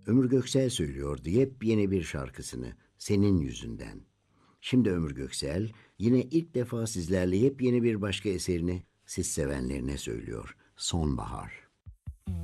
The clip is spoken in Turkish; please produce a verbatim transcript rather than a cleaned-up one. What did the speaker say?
Ömür Göksel söylüyordu yepyeni bir şarkısını, Senin Yüzünden. Şimdi Ömür Göksel yine ilk defa sizlerle yepyeni bir başka eserini siz sevenlerine söylüyor, Sonbahar.